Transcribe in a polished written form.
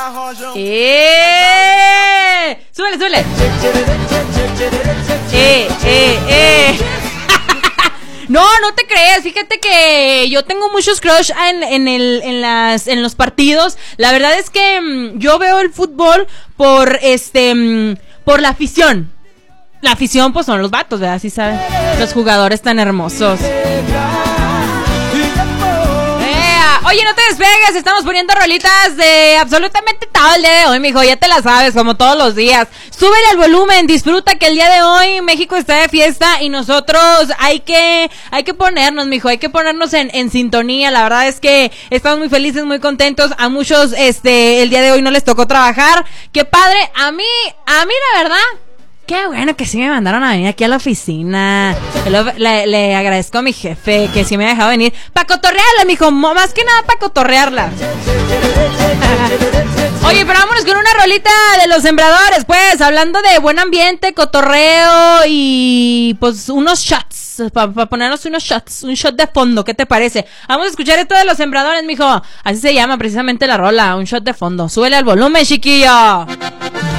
Súbele, súbele. No te crees, fíjate que yo tengo muchos crush en los partidos. La verdad es que yo veo el fútbol por la afición. La afición pues son los vatos, ¿verdad? Así saben, los jugadores tan hermosos. Oye, no te despegues, estamos poniendo rolitas de absolutamente todo el día de hoy, mijo, ya te la sabes, como todos los días. Súbele al volumen, disfruta que el día de hoy México está de fiesta y nosotros hay que ponernos, mijo, hay que ponernos en sintonía. La verdad es que estamos muy felices, muy contentos. A muchos, el día de hoy no les tocó trabajar. ¡Qué padre! A mí la verdad... Qué bueno que sí me mandaron a venir aquí a la oficina. Le agradezco a mi jefe que sí me ha dejado venir para cotorrearla, mijo. Más que nada para cotorrearla. Oye, pero vámonos con una rolita de Los Sembradores, pues. Hablando de buen ambiente, cotorreo y pues unos shots. Para ponernos unos shots. Un shot de fondo, ¿qué te parece? Vamos a escuchar esto de Los Sembradores, mijo. Así se llama precisamente la rola. Un shot de fondo. Súbele al volumen, chiquillo.